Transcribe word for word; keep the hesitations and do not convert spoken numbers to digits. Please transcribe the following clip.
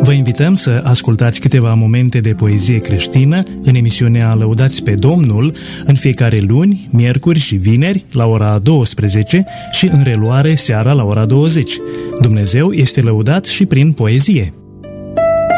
Vă invităm să ascultați câteva momente de poezie creștină în emisiunea Lăudați pe Domnul în fiecare luni, miercuri și vineri la ora douăsprezece și în reluare seara la ora douăzeci. Dumnezeu este lăudat și prin poezie.